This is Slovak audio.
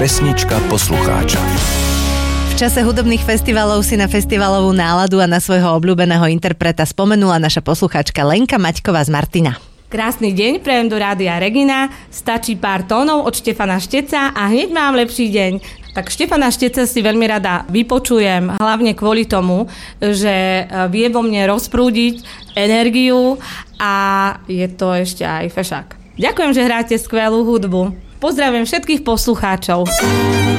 Pesnička poslucháča. V čase hudobných festivalov si na festivalovú náladu a na svojho obľúbeného interpreta spomenula naša poslucháčka Lenka Maťková z Martina. Krásny deň, prajem do Rádia Regina. Stačí pár tónov od Štefana Šteca a hneď mám lepší deň. Tak Štefana Šteca si veľmi rada vypočujem, hlavne kvôli tomu, že vie vo mne rozprúdiť energiu a je to ešte aj fešák. Ďakujem, že hráte skvelú hudbu. Pozdravujem všetkých poslucháčov.